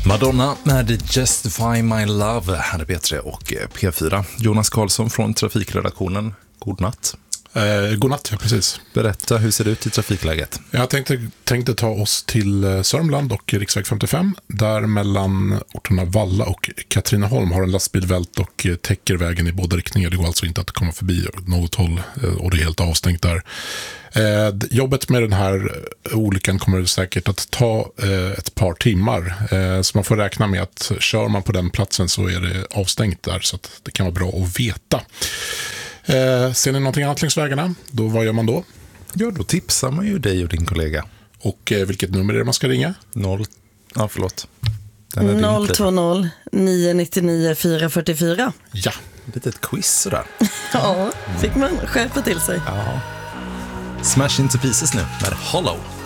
Madonna med Justify My Love här är P3 och P4. Jonas Karlsson från trafikredaktionen. God natt. God natt, precis. Berätta, hur ser det ut i trafikläget? Jag tänkte ta oss till Sörmland och riksväg 55. Där mellan orterna Valla och Katrineholm har en lastbil vält och täcker vägen i båda riktningar. Det går alltså inte att komma förbi något håll och det är helt avstängt där. Jobbet med den här olyckan kommer säkert att ta ett par timmar. Så man får räkna med att kör man på den platsen så är det avstängt där. Så att det kan vara bra att veta. Ser ni någonting annat längs vägarna? Vad gör man då? Ja, då tipsar man ju dig och din kollega. Och vilket nummer är det man ska ringa? 020 999 444. Ja. Lite ett quiz sådär. Ja, fick man skärpa till sig. Ja. Smash Into Pieces nu med Hollow.